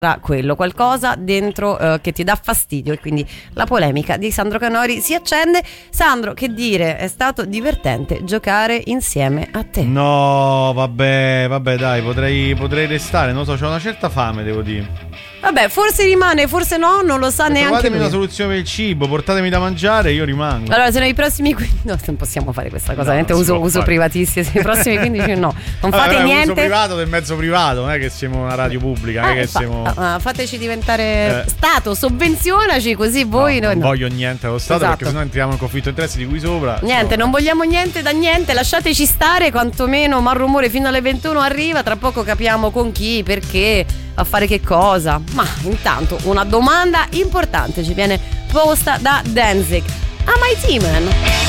quello, qualcosa dentro che ti dà fastidio, e quindi la polemica di Sandro Canori si accende. Sandro, che dire, è stato divertente giocare insieme a te. No, vabbè, dai, potrei restare, non so, c'ho una certa fame, devo dire. Vabbè, forse rimane, forse no, non lo sa neanche trovatemi lui. una soluzione per il cibo, portatemi da mangiare, io rimango. Allora, se nei prossimi 15... No, non possiamo fare questa cosa, No, uso privatissimo. Se nei prossimi 15 no, non fate niente. Uso privato del mezzo privato, non è che siamo una radio pubblica, non è che siamo... fateci diventare Stato, sovvenzionaci, così voi... Non voglio niente allo Stato, perché sennò entriamo in conflitto di interessi di qui sopra. Niente, non vogliamo niente da niente, lasciateci stare, quantomeno Malrumore fino alle 21 arriva, tra poco capiamo con chi, perché, a fare che cosa. Ma intanto una domanda importante ci viene posta da Danzig. Am I Demon?